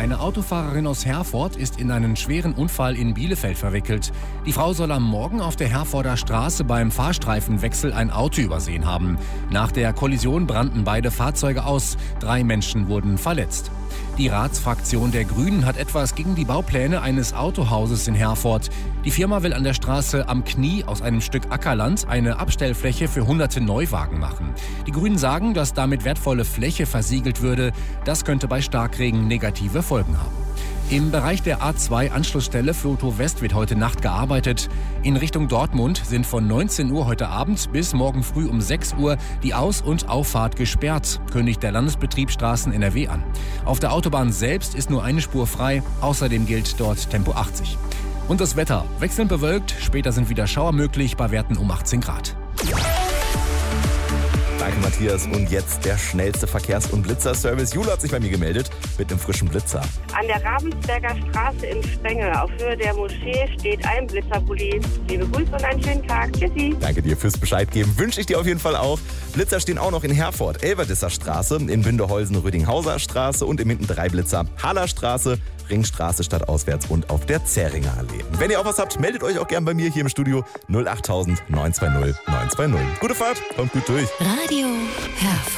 Eine Autofahrerin aus Herford ist in einen schweren Unfall in Bielefeld verwickelt. Die Frau soll am Morgen auf der Herforder Straße beim Fahrstreifenwechsel ein Auto übersehen haben. Nach der Kollision brannten beide Fahrzeuge aus. 3 Menschen wurden verletzt. Die Ratsfraktion der Grünen hat etwas gegen die Baupläne eines Autohauses in Herford. Die Firma will an der Straße Am Knie aus einem Stück Ackerland eine Abstellfläche für hunderte Neuwagen machen. Die Grünen sagen, dass damit wertvolle Fläche versiegelt würde. Das könnte bei Starkregen negative Folgen haben. Im Bereich der A2-Anschlussstelle Flotow West wird heute Nacht gearbeitet. In Richtung Dortmund sind von 19 Uhr heute Abend bis morgen früh um 6 Uhr die Aus- und Auffahrt gesperrt, kündigt der Landesbetrieb Straßen NRW an. Auf der Autobahn selbst ist nur eine Spur frei, außerdem gilt dort Tempo 80. Und das Wetter: wechselnd bewölkt, später sind wieder Schauer möglich bei Werten um 18 Grad. Danke, Matthias. Und jetzt der schnellste Verkehrs- und Blitzerservice. Jule hat sich bei mir gemeldet mit einem frischen Blitzer. An der Ravensberger Straße in Spenge auf Höhe der Moschee steht ein Blitzerbully. Liebe Grüße und einen schönen Tag. Tschüssi. Danke dir fürs Bescheid geben. Wünsche ich dir auf jeden Fall auch. Blitzer stehen auch noch in Herford, Elverdisser Straße, in Bindeholsen, Rüdinghauser Straße und im Hinten 3 Blitzer, Haller Straße, Ringstraße stadtauswärts und auf der Zähringer Allee. Wenn ihr auch was habt, meldet euch auch gern bei mir hier im Studio 08000 920 920. Gute Fahrt, kommt gut durch. Radio Herford.